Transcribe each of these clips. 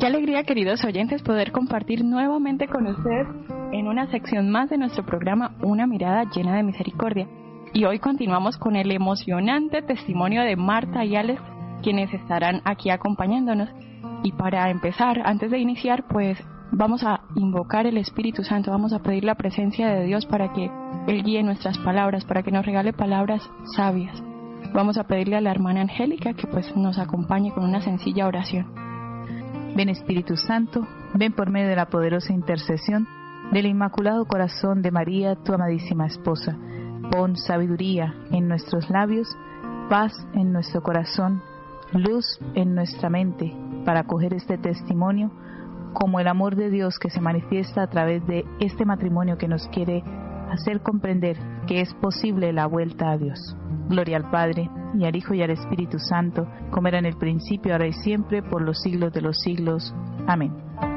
Qué alegría, queridos oyentes, poder compartir nuevamente con ustedes en una sección más de nuestro programa Una mirada llena de misericordia. Y hoy continuamos con el emocionante testimonio de Marta y Alex, quienes estarán aquí acompañándonos. Y para empezar, antes de iniciar, pues vamos a invocar el Espíritu Santo, vamos a pedir la presencia de Dios para que Él guíe nuestras palabras, para que nos regale palabras sabias. Vamos a pedirle a la hermana Angélica que pues nos acompañe con una sencilla oración. Ven Espíritu Santo, ven por medio de la poderosa intercesión del Inmaculado Corazón de María, tu amadísima esposa. Pon sabiduría en nuestros labios, paz en nuestro corazón, luz en nuestra mente, para acoger este testimonio como el amor de Dios que se manifiesta a través de este matrimonio que nos quiere hacer comprender que es posible la vuelta a Dios. Gloria al Padre, y al Hijo, y al Espíritu Santo, como era en el principio, ahora y siempre, por los siglos de los siglos. Amén.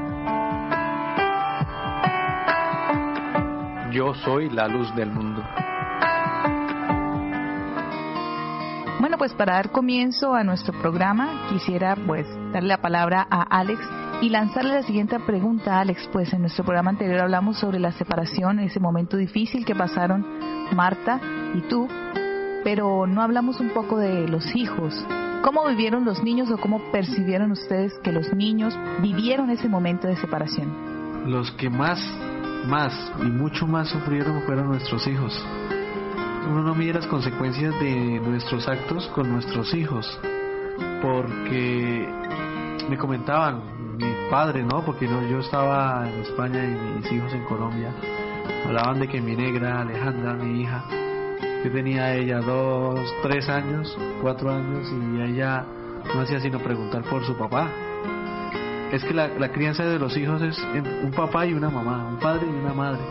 Yo soy la luz del mundo. Bueno, pues para dar comienzo a nuestro programa, quisiera pues darle la palabra a Alex y lanzarle la siguiente pregunta a Alex. Pues en nuestro programa anterior hablamos sobre la separación, ese momento difícil que pasaron Marta y tú, pero no hablamos un poco de los hijos. ¿Cómo vivieron los niños o cómo percibieron ustedes que los niños vivieron ese momento de separación? Los que más y mucho más sufrieron fueron nuestros hijos. Uno no mide las consecuencias de nuestros actos con nuestros hijos, porque me comentaban mi padre, ¿no? Porque yo estaba en España y mis hijos en Colombia. Hablaban de que mi negra, Alejandra, mi hija, yo tenía a ella 2, 3 años, 4 años, y ella no hacía sino preguntar por su papá. Es que la crianza de los hijos es un papá y una mamá, un padre y una madre.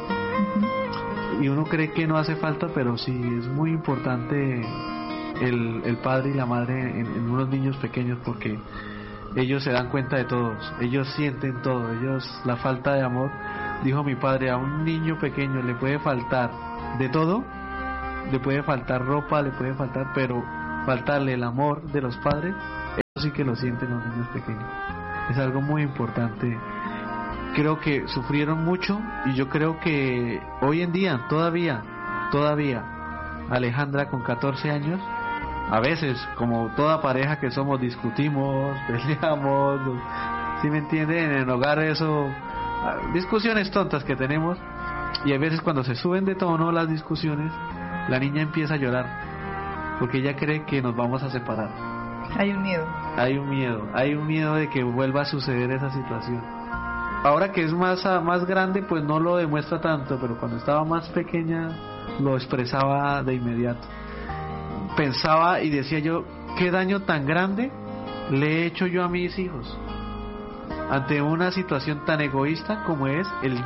Y uno cree que no hace falta, pero sí es muy importante el padre y la madre en unos niños pequeños, porque ellos se dan cuenta de todos, ellos sienten todo, la falta de amor. Dijo mi padre, a un niño pequeño le puede faltar de todo, le puede faltar ropa, le puede faltar, pero faltarle el amor de los padres, eso sí que lo sienten los niños pequeños. Es algo muy importante. Creo que sufrieron mucho, y yo creo que hoy en día todavía Alejandra con 14 años, a veces como toda pareja que somos, discutimos, peleamos, ¿sí me entienden? En el hogar eso, discusiones tontas que tenemos, y a veces cuando se suben de tono las discusiones, la niña empieza a llorar porque ella cree que nos vamos a separar. Hay un miedo de que vuelva a suceder esa situación. Ahora que es más grande, pues no lo demuestra tanto, pero cuando estaba más pequeña lo expresaba de inmediato. Pensaba y decía yo, ¿qué daño tan grande le he hecho yo a mis hijos? Ante una situación tan egoísta como es el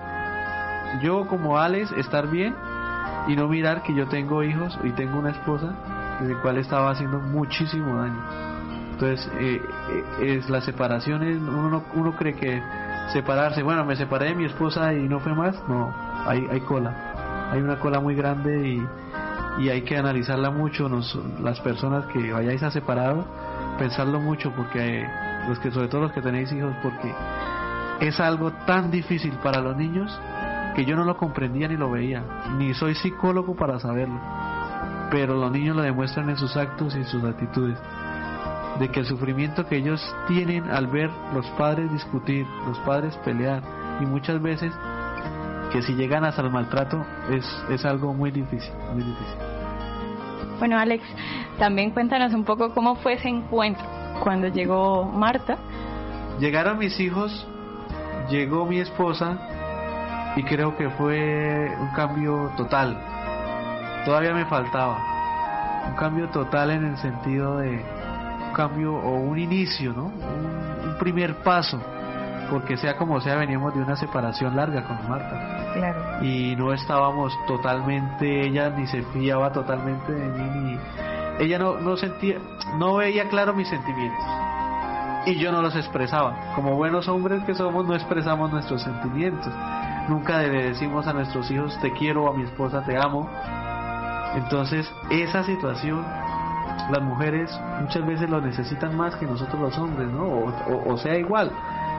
yo como Alex, estar bien y no mirar que yo tengo hijos y tengo una esposa de cual estaba haciendo muchísimo daño. Entonces, las separaciones, uno cree que separarse, bueno, me separé de mi esposa y no fue más. No, hay cola, hay una cola muy grande, y hay que analizarla mucho. Las personas que vayáis a separar, pensarlo mucho, porque sobre todo los que tenéis hijos, porque es algo tan difícil para los niños que yo no lo comprendía ni lo veía, ni soy psicólogo para saberlo, pero los niños lo demuestran en sus actos y en sus actitudes, de que el sufrimiento que ellos tienen al ver los padres discutir, los padres pelear, y muchas veces que si llegan hasta el maltrato, es algo muy difícil, muy difícil. Bueno, Alex, también cuéntanos un poco cómo fue ese encuentro cuando llegó Marta. Llegaron mis hijos, llegó mi esposa, y creo que fue un cambio total. Todavía me faltaba un cambio total, en el sentido de un cambio o un inicio, ¿no? Un primer paso, porque sea como sea, veníamos de una separación larga con Marta. Claro. Y no estábamos totalmente, ella ni se fiaba totalmente de mí, ni ella no sentía, no veía claro mis sentimientos, y yo no los expresaba. Como buenos hombres que somos, no expresamos nuestros sentimientos. Nunca le decimos a nuestros hijos te quiero, o a mi esposa te amo. Entonces esa situación, las mujeres muchas veces lo necesitan más que nosotros los hombres, ¿no? O sea igual,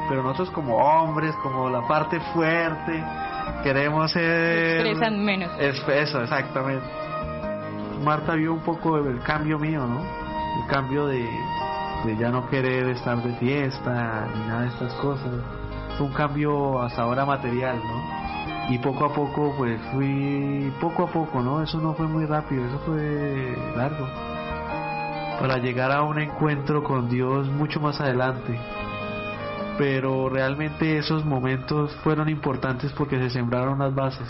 pero nosotros como hombres, como la parte fuerte, queremos ser... Expresan menos. Eso, exactamente. Marta vio un poco el cambio mío, ¿no? El cambio de ya no querer estar de fiesta ni nada de estas cosas. Fue un cambio hasta ahora material, ¿no? Y poco a poco, pues fui poco a poco, ¿no? Eso no fue muy rápido, eso fue largo, para llegar a un encuentro con Dios mucho más adelante. Pero realmente esos momentos fueron importantes porque se sembraron unas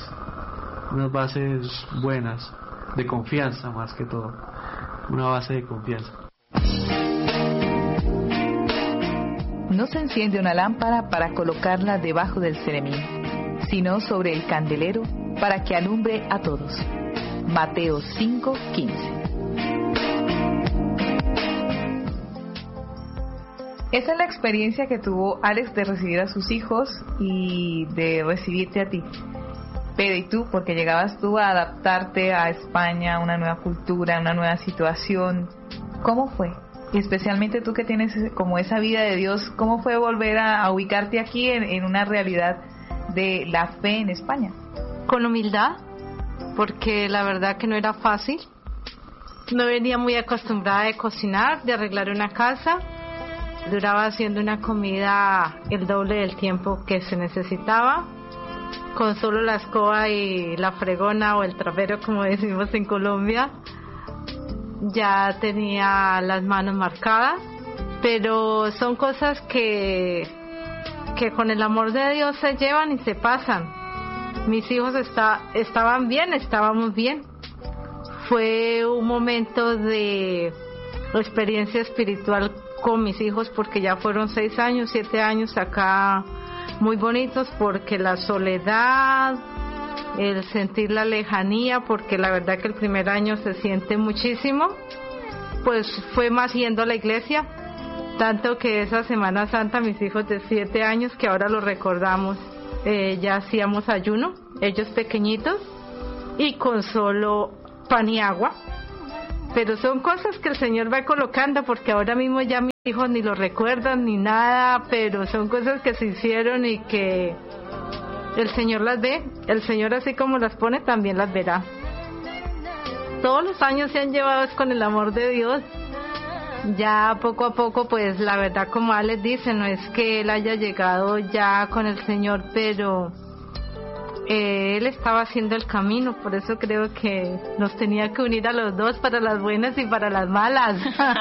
bases buenas, de confianza más que todo, una base de confianza. No se enciende una lámpara para colocarla debajo del ceремín, sino sobre el candelero para que alumbre a todos. Mateo 5:15. Esa es la experiencia que tuvo Alex de recibir a sus hijos y de recibirte a ti. Pero ¿y tú? Porque llegabas tú a adaptarte a España, a una nueva cultura, a una nueva situación. ¿Cómo fue? Y especialmente tú que tienes como esa vida de Dios, ¿cómo fue volver a ubicarte aquí en una realidad de la fe en España? Con humildad, porque la verdad que no era fácil. No venía muy acostumbrada de cocinar, de arreglar una casa. Duraba haciendo una comida el doble del tiempo que se necesitaba. Con solo la escoba y la fregona o el trapero, como decimos en Colombia, ya tenía las manos marcadas. Pero son cosas que con el amor de Dios se llevan y se pasan. Mis hijos estaban bien, estábamos bien. Fue un momento de experiencia espiritual con mis hijos, porque ya fueron 6 años, 7 años acá muy bonitos, porque la soledad, el sentir la lejanía, porque la verdad que el primer año se siente muchísimo, pues fue más yendo a la iglesia, tanto que esa Semana Santa mis hijos de 7 años, que ahora lo recordamos, ya hacíamos ayuno, ellos pequeñitos, y con solo pan y agua. Pero son cosas que el Señor va colocando, porque ahora mismo ya mis hijos ni lo recuerdan ni nada, pero son cosas que se hicieron y que el Señor las ve. El Señor, así como las pone, también las verá. Todos los años se han llevado con el amor de Dios. Ya poco a poco, pues la verdad, como Alex dice, no es que él haya llegado ya con el Señor, pero él estaba haciendo el camino. Por eso creo que nos tenía que unir a los dos, para las buenas y para las malas.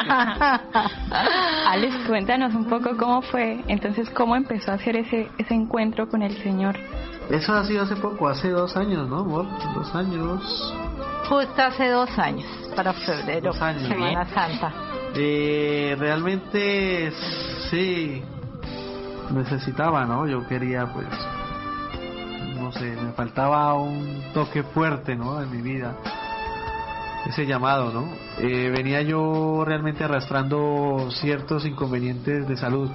Alex, cuéntanos un poco cómo fue, entonces cómo empezó a hacer ese encuentro con el Señor. Eso ha sido hace poco, hace 2 años, ¿no, amor? 2 años. Justo hace 2 años, para febrero, 2 años, Semana Santa. Realmente sí necesitaba, ¿no? Yo quería, pues, no sé, me faltaba un toque fuerte, ¿no? En mi vida, ese llamado, ¿no? Venía yo realmente arrastrando ciertos inconvenientes de salud.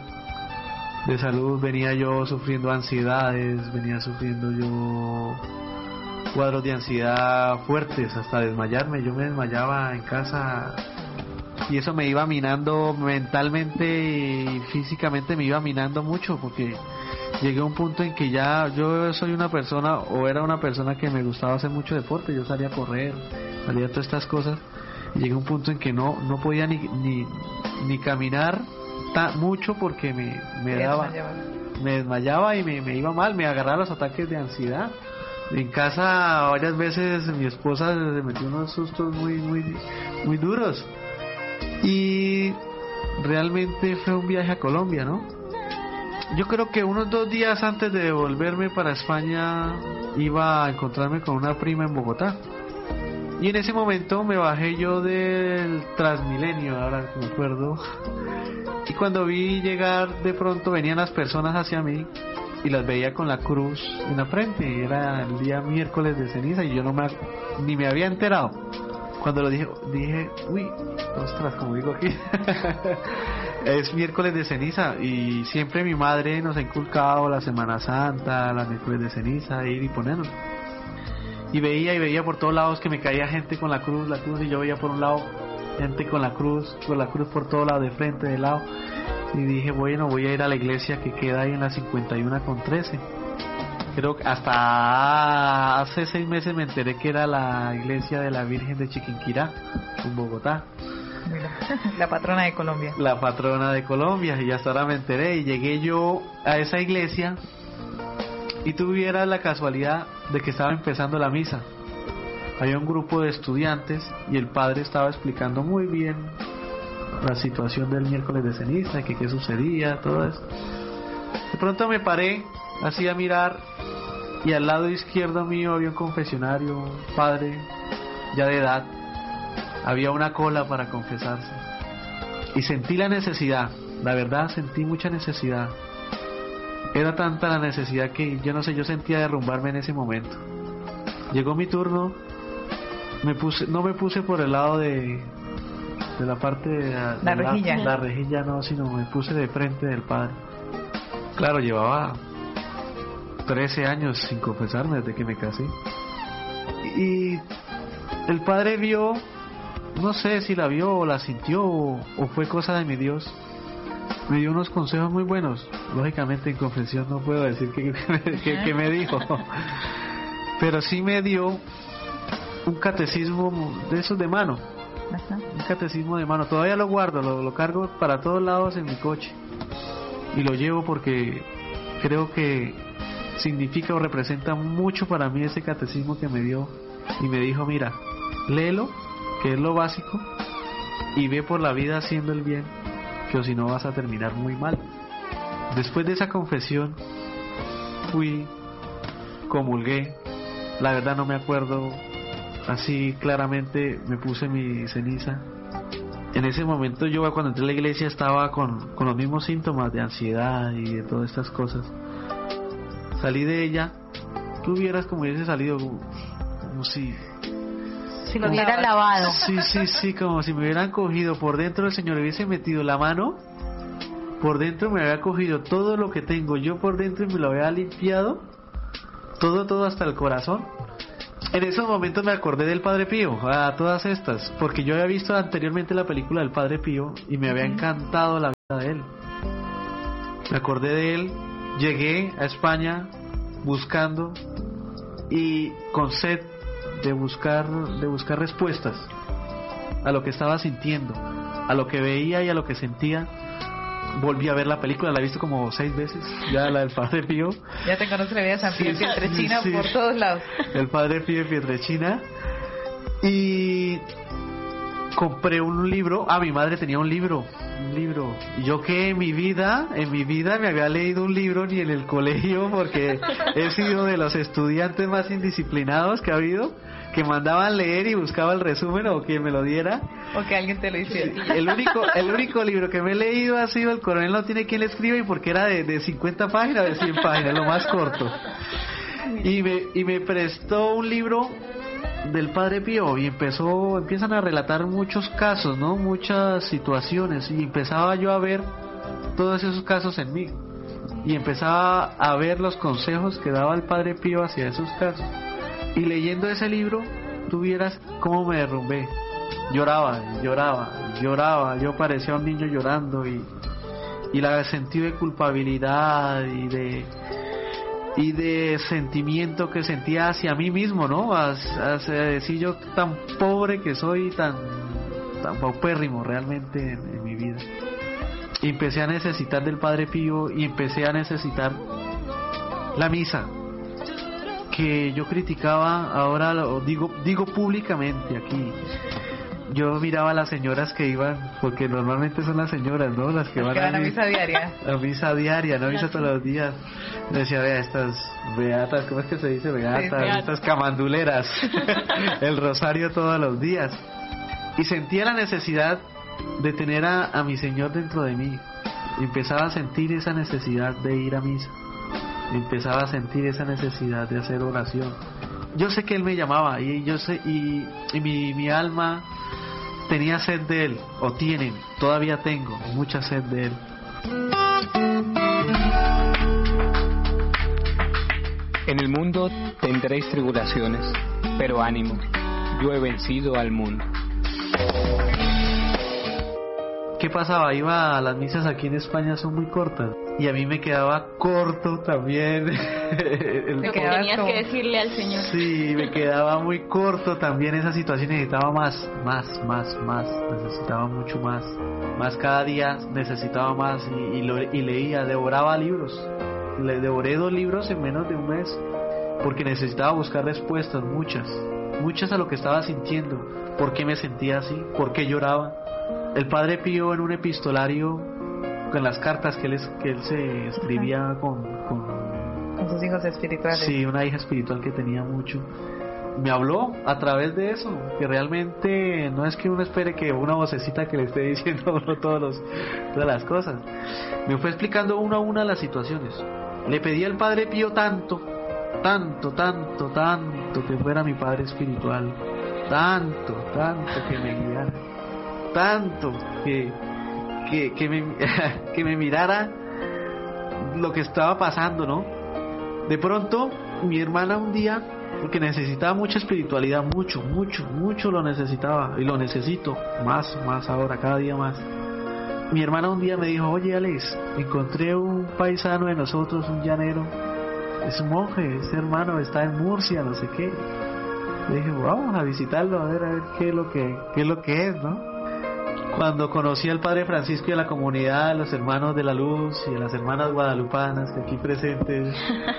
Venía yo sufriendo ansiedades, venía sufriendo yo cuadros de ansiedad fuertes, hasta desmayarme. Yo me desmayaba en casa y eso me iba minando mentalmente y físicamente, me iba minando mucho, porque llegué a un punto en que ya yo soy una persona, o era una persona que me gustaba hacer mucho deporte. Yo salía a correr, salía a todas estas cosas, y llegué a un punto en que no podía ni caminar mucho, porque me desmayaba y me iba mal, me agarraba los ataques de ansiedad. En casa varias veces mi esposa se metió unos sustos muy duros, y realmente fue un viaje a Colombia, ¿no? Yo creo que unos 2 días antes de volverme para España iba a encontrarme con una prima en Bogotá, y en ese momento me bajé yo del Transmilenio, ahora que me acuerdo, y cuando vi llegar, de pronto venían las personas hacia mí y las veía con la cruz en la frente, y era el día miércoles de ceniza, y yo ni me había enterado. Cuando lo dije, uy, ostras, como digo aquí, es miércoles de ceniza, y siempre mi madre nos ha inculcado la Semana Santa, la miércoles de ceniza, ir y ponernos. Y veía por todos lados que me caía gente con la cruz, y yo veía por un lado gente con la cruz por todos lados, de frente, de lado. y dije, bueno, voy a ir a la iglesia que queda ahí en la 51 con 13. Creo que hasta hace 6 meses me enteré que era la iglesia de la Virgen de Chiquinquirá, en Bogotá. Mira, la patrona de Colombia. La patrona de Colombia, y hasta ahora me enteré. Y llegué yo a esa iglesia y tuviera la casualidad de que estaba empezando la misa. Había un grupo de estudiantes y el padre estaba explicando muy bien la situación del miércoles de ceniza, que qué sucedía, todo eso. De pronto me paré así a mirar, y al lado izquierdo mío había un confesionario, un padre ya de edad. Había una cola para confesarse y sentí la necesidad, la verdad sentí mucha necesidad. Era tanta la necesidad que yo no sé, yo sentía derrumbarme en ese momento. Llegó mi turno, no me puse por el lado de la parte de la rejilla. La rejilla no, sino me puse de frente del padre. Claro, llevaba 13 años sin confesarme desde que me casé. Y el padre vio, no sé si la vio o la sintió o fue cosa de mi Dios, me dio unos consejos muy buenos. Lógicamente en confesión no puedo decir que me dijo, pero sí me dio un catecismo de esos de mano. Ajá. Un catecismo de mano, todavía lo guardo, lo cargo para todos lados en mi coche y lo llevo porque creo que significa o representa mucho para mí ese catecismo que me dio. Y me dijo, mira, léelo, que es lo básico, y ve por la vida haciendo el bien, que o si no vas a terminar muy mal. Después de esa confesión fui, comulgué, la verdad no me acuerdo así claramente, me puse mi ceniza. En ese momento yo cuando entré a la iglesia estaba con los mismos síntomas de ansiedad y de todas estas cosas. Salí de ella, tú vieras como hubiese salido como si lo hubiera lavado. Sí, como si me hubieran cogido por dentro, el Señor hubiese metido la mano por dentro, me había cogido todo lo que tengo yo por dentro y me lo había limpiado todo hasta el corazón. En esos momentos me acordé del Padre Pío, a todas estas, porque yo había visto anteriormente la película del Padre Pío y me había encantado la vida de él. Me acordé de él, llegué a España buscando y con sed de buscar respuestas a lo que estaba sintiendo, a lo que veía y a lo que sentía. Volví a ver la película, la he visto como 6 veces, ya la del Padre Pío. Ya te conoces la vida de San Pío en Pietrelcina por todos lados. El Padre Pío en Pietrelcina. Y compré un libro. Mi madre tenía un libro. Y yo que en mi vida me había leído un libro ni en el colegio, porque he sido de los estudiantes más indisciplinados que ha habido, que mandaban leer y buscaba el resumen o quien me lo diera, o que alguien te lo hiciera. El único libro que me he leído ha sido El coronel no tiene quien le escriba, y porque era de 50 páginas, de 100 páginas, lo más corto. Y me prestó un libro del Padre Pío y empiezan a relatar muchos casos, ¿no? Muchas situaciones, y empezaba yo a ver todos esos casos en mí y empezaba a ver los consejos que daba el Padre Pío hacia esos casos. Y leyendo ese libro, tú vieras cómo me derrumbé. Lloraba, yo parecía un niño llorando, y la sentido de culpabilidad y de sentimiento que sentía hacia mí mismo, ¿no? Hacia decir, yo tan pobre que soy, tan paupérrimo realmente en mi vida. Y empecé a necesitar del Padre Pío, y empecé a necesitar la misa, que yo criticaba, ahora lo digo públicamente aquí. Yo miraba a las señoras que iban, porque normalmente son las señoras, ¿no? Las que van a misa diaria. A misa diaria, no misa todos los días. Decía, vea, estas beatas, ¿cómo es que se dice? Beatas, estas camanduleras. El rosario todos los días. Y sentía la necesidad de tener a mi Señor dentro de mí. Y empezaba a sentir esa necesidad de ir a misa. Empezaba a sentir esa necesidad de hacer oración. Yo sé que Él me llamaba, y yo sé, y mi alma tenía sed de Él, o todavía tengo mucha sed de Él. En el mundo tendréis tribulaciones, pero ánimo, yo he vencido al mundo. ¿qué pasaba? Iba a las misas aquí en España, son muy cortas, y a mí me quedaba corto también. Lo que tenías que decirle al Señor. Sí, me quedaba muy corto también esa situación, necesitaba más, necesitaba mucho más cada día necesitaba más, y leía, devoraba libros, devoré 2 libros en menos de un mes, porque necesitaba buscar respuestas, muchas a lo que estaba sintiendo, por qué me sentía así, por qué lloraba. El Padre Pío, en un epistolario, con las cartas que él se escribía con sus hijos espirituales. Sí, una hija espiritual que tenía mucho. Me habló a través de eso, que realmente no es que uno espere que una vocecita que le esté diciendo a uno todas las cosas. Me fue explicando una a una las situaciones. Le pedí al Padre Pío tanto que fuera mi Padre espiritual, tanto que me guiara, tanto que me mirara lo que estaba pasando, ¿no? De pronto mi hermana un día, porque necesitaba mucha espiritualidad, mucho lo necesitaba, y lo necesito más ahora, cada día más. Mi hermana un día me dijo: oye, Alex, encontré un paisano de nosotros, un llanero, es un monje, ese hermano está en Murcia, no sé qué. Le dije: vamos a visitarlo, a ver qué es lo que es, ¿no? Cuando conocí al Padre Francisco y a la comunidad, a los hermanos de la luz y a las hermanas guadalupanas que aquí presentes,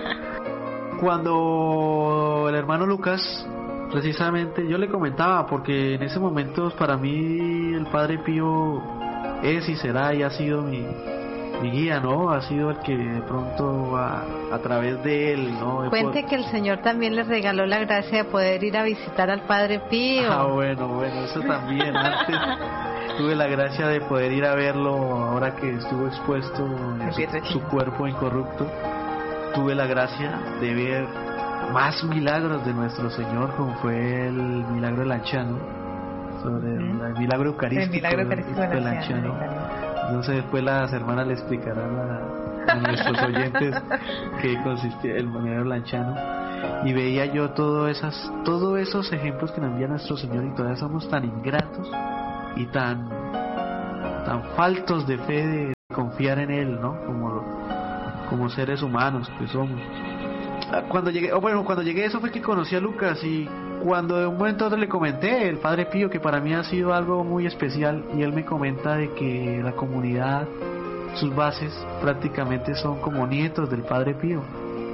cuando el hermano Lucas, precisamente, yo le comentaba, porque en ese momento para mí el Padre Pío es y será y ha sido mi guía, ¿no? Ha sido el que de pronto a través de él, ¿no? Cuente que el Señor también les regaló la gracia de poder ir a visitar al Padre Pío. Bueno, eso también. Antes tuve la gracia de poder ir a verlo ahora que estuvo expuesto en su cuerpo incorrupto. Tuve la gracia de ver más milagros de nuestro Señor, como fue el milagro de Lanciano, sobre el milagro eucarístico de Lanciano. Entonces después las hermanas le explicarán a nuestros oyentes qué consistía el milagro Lanciano. Y veía yo todos esos ejemplos que nos envía nuestro Señor, y todavía somos tan ingratos y tan faltos de fe de confiar en Él, ¿no? Como seres humanos que somos. Cuando llegué eso fue que conocí a Lucas, y cuando de un momento a otro le comenté el Padre Pío, que para mí ha sido algo muy especial, y él me comenta de que la comunidad, sus bases prácticamente son como nietos del Padre Pío.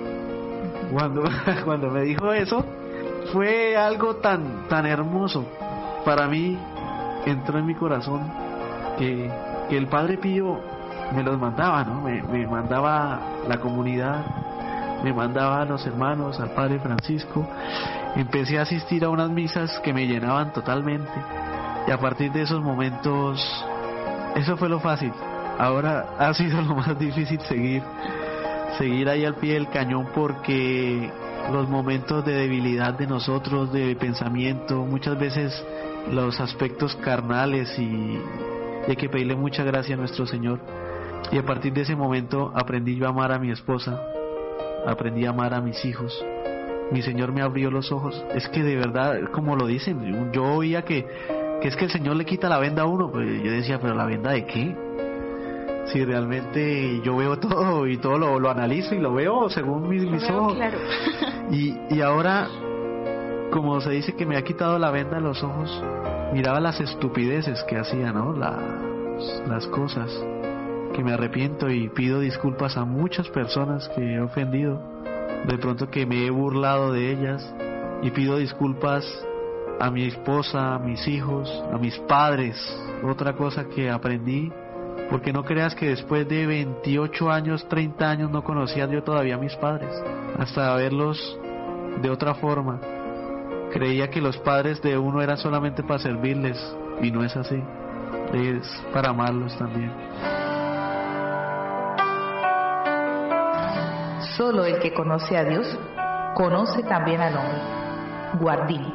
Cuando me dijo eso, fue algo tan hermoso para mí, entró en mi corazón que el Padre Pío me los mandaba, ¿no? Me mandaba la comunidad, me mandaba a los hermanos, al Padre Francisco. Empecé a asistir a unas misas que me llenaban totalmente, y a partir de esos momentos, eso fue lo fácil. Ahora ha sido lo más difícil seguir ahí al pie del cañón, porque los momentos de debilidad de nosotros, de pensamiento, muchas veces los aspectos carnales, y hay que pedirle mucha gracia a nuestro Señor. Y a partir de ese momento aprendí yo a amar a mi esposa, aprendí a amar a mis hijos. Mi Señor me abrió los ojos. Es que de verdad, como lo dicen, yo oía que es que el Señor le quita la venda a uno. Pues yo decía: ¿pero la venda de qué? Si realmente yo veo todo, y todo lo analizo y lo veo según mis ojos. Claro. Y ahora, como se dice que me ha quitado la venda de los ojos, miraba las estupideces que hacía, ¿no? Las cosas, que me arrepiento y pido disculpas a muchas personas que he ofendido, de pronto que me he burlado de ellas, y pido disculpas a mi esposa, a mis hijos, a mis padres. Otra cosa que aprendí, porque no creas que después de 28 años, 30 años no conocía yo todavía a mis padres, hasta verlos de otra forma. Creía que los padres de uno eran solamente para servirles, y no es así, es para amarlos también. Solo el que conoce a Dios conoce también al hombre. Guardini.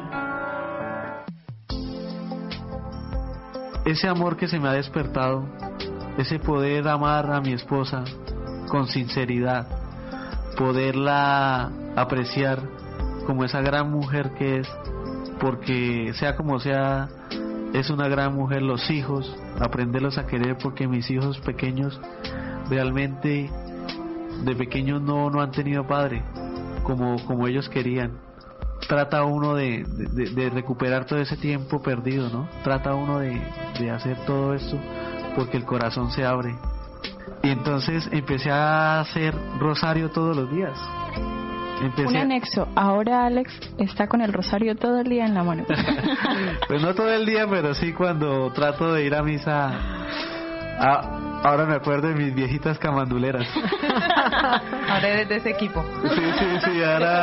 Ese amor que se me ha despertado, ese poder amar a mi esposa con sinceridad, poderla apreciar como esa gran mujer que es, porque sea como sea, es una gran mujer. Los hijos, aprenderlos a querer, porque mis hijos pequeños realmente de pequeños no han tenido padre como ellos querían. Trata uno de recuperar todo ese tiempo perdido, ¿no? Trata uno de hacer todo esto porque el corazón se abre. Y entonces empecé a hacer rosario todos los días. Un anexo, ahora Alex está con el rosario todo el día en la mano. Pues no todo el día, pero sí cuando trato de ir a misa. Ahora me acuerdo de mis viejitas camanduleras. Ahora eres de ese equipo. Sí,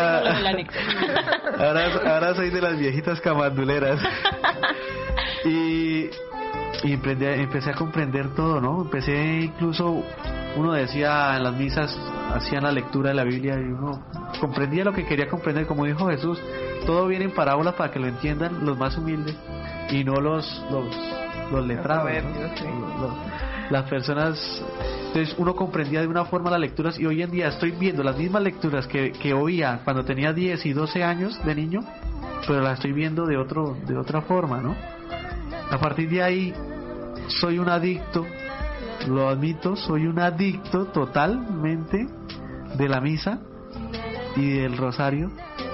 ahora soy de las viejitas camanduleras. Y empecé a comprender todo, ¿no? Incluso uno decía en las misas, hacían la lectura de la Biblia y uno comprendía lo que quería comprender, como dijo Jesús. Todo viene en parábolas para que lo entiendan los más humildes y no los letrados, ¿no? Las personas. Entonces uno comprendía de una forma las lecturas, y hoy en día estoy viendo las mismas lecturas que oía cuando tenía 10 y 12 años de niño, pero las estoy viendo de otra forma, ¿no? A partir de ahí soy un adicto, lo admito, soy un adicto totalmente de la misa y del rosario.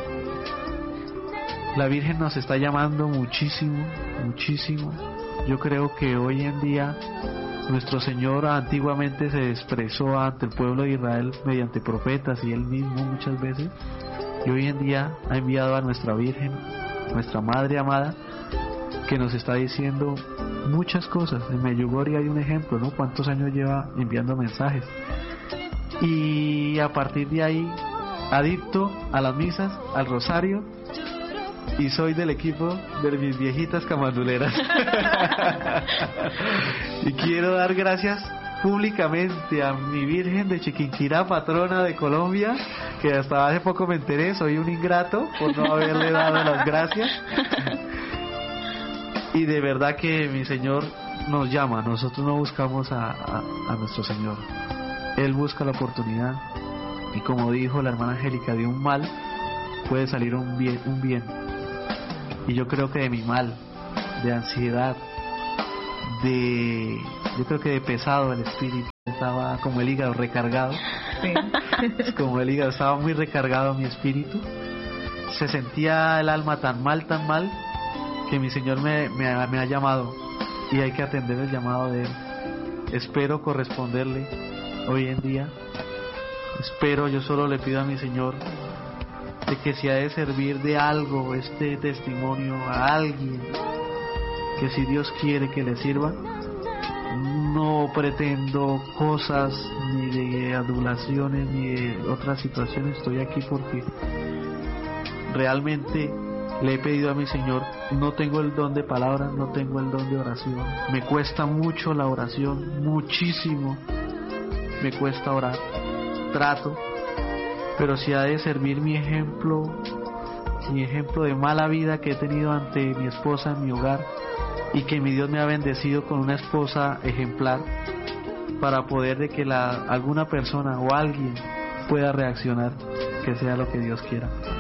La Virgen nos está llamando muchísimo. Yo creo que hoy en día nuestro Señor antiguamente se expresó ante el pueblo de Israel mediante profetas y Él mismo muchas veces, y hoy en día ha enviado a nuestra Virgen, nuestra Madre amada, que nos está diciendo muchas cosas. En Medjugorje hay un ejemplo, ¿no? ¿Cuántos años lleva enviando mensajes? Y a partir de ahí, adicto a las misas, al rosario, y soy del equipo de mis viejitas camanduleras. Y quiero dar gracias públicamente a mi Virgen de Chiquinquirá, patrona de Colombia, que hasta hace poco me enteré, soy un ingrato por no haberle dado las gracias. Y de verdad que mi Señor nos llama, nosotros no buscamos a nuestro Señor, Él busca la oportunidad, y como dijo la hermana Angélica, de un mal puede salir un bien. Y yo creo que de mi mal, de ansiedad, yo creo que de pesado el espíritu, estaba como el hígado recargado. Sí. Como el hígado estaba muy recargado mi espíritu, se sentía el alma tan mal, que mi Señor me ha llamado, y hay que atender el llamado de Él. Espero corresponderle hoy en día. Yo solo le pido a mi Señor de que si ha de servir de algo este testimonio a alguien, que si Dios quiere que le sirva. No pretendo cosas ni de adulaciones ni de otras situaciones. Estoy aquí porque realmente le he pedido a mi Señor. No tengo el don de palabras, no tengo el don de oración. Me cuesta mucho la oración, muchísimo me cuesta orar. Trato, pero si ha de servir mi ejemplo de mala vida que he tenido ante mi esposa en mi hogar, y que mi Dios me ha bendecido con una esposa ejemplar, para poder de que alguna persona o alguien pueda reaccionar, que sea lo que Dios quiera.